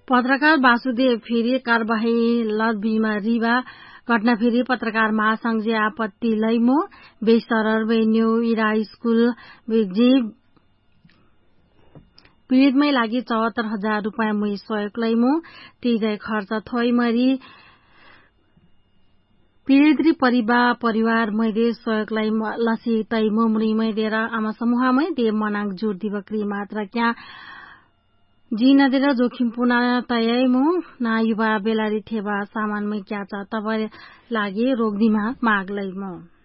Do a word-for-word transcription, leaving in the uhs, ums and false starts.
पत्रकार वासुदेव फेरि कारबाही लदबीमा रिवा घटना फेरि पत्रकार महासंघ जे आपत्ति लैमो बेसरर बेन्यू इरा स्कूल जे पीड़ितमै लागि चौहत्तर हजार रूपियाँ मुई सहयोग लैमो तीजै खर्च थोइ मरी पीड़ित परिवार परिवार मैदे सहयोग लै लसी तैमो मुरी मैदेर आमा समूहमै दे मनाङ जोड़ दिवक्री मात्र क्या जी नदेर जोखिम पुना तयमु ना युवा बेलारी थेवा सामानमै क्या छ तब लागि रोक्दिमा माग लैमो